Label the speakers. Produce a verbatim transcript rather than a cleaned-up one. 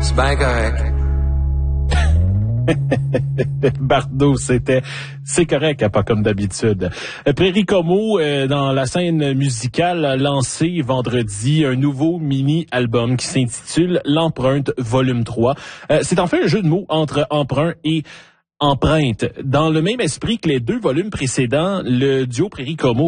Speaker 1: C'est bien correct.
Speaker 2: Bardot, c'était c'est correct, pas comme d'habitude. Prairie Como, euh, dans la scène musicale, a lancé vendredi un nouveau mini-album qui s'intitule L'Empreinte Volume trois. Euh, c'est en fait un jeu de mots entre emprunt et empreinte. Dans le même esprit que les deux volumes précédents, le duo Prairie Como